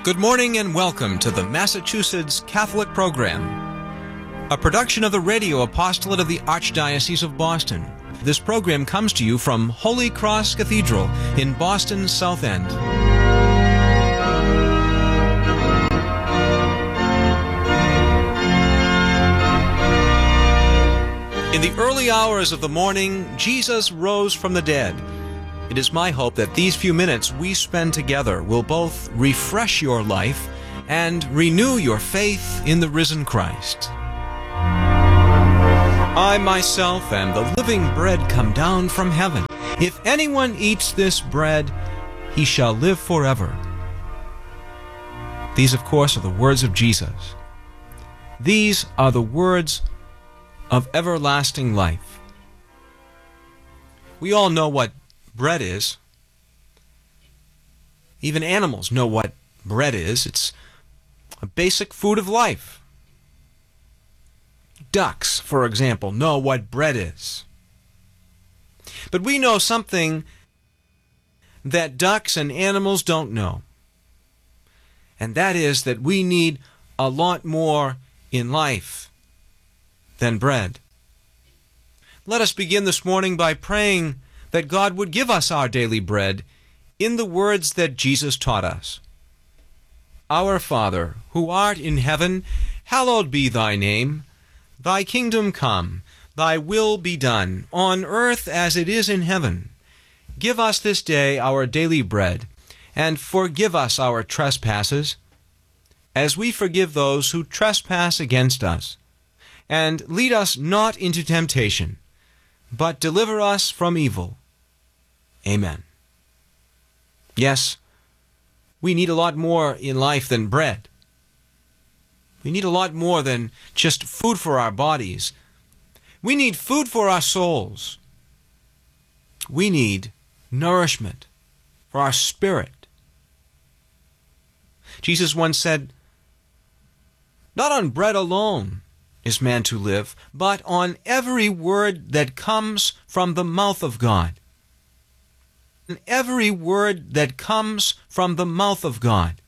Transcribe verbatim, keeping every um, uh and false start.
Good morning and welcome to the Massachusetts Catholic Program, a production of the Radio Apostolate of the Archdiocese of Boston. This program comes to you from Holy Cross Cathedral in Boston's South End. In the early hours of the morning, Jesus rose from the dead. It is my hope that these few minutes we spend together will both refresh your life and renew your faith in the risen Christ. I myself am the living bread come down from heaven. If anyone eats this bread, he shall live forever. These, of course, are the words of Jesus. These are the words of everlasting life. We all know what bread is. Even animals know what bread is. It's a basic food of life. Ducks, for example, know what bread is. But we know something that ducks and animals don't know. And that is that we need a lot more in life than bread. Let us begin this morning by praying that God would give us our daily bread in the words that Jesus taught us. Our Father, who art in heaven, hallowed be thy name. Thy kingdom come, thy will be done, on earth as it is in heaven. Give us this day our daily bread, and forgive us our trespasses, as we forgive those who trespass against us. And lead us not into temptation, but deliver us from evil. Amen. Yes, we need a lot more in life than bread. We need a lot more than just food for our bodies. We need food for our souls. We need nourishment for our spirit. Jesus once said, "Not on bread alone is man to live, but on every word that comes from the mouth of God." Every word that comes from the mouth of God.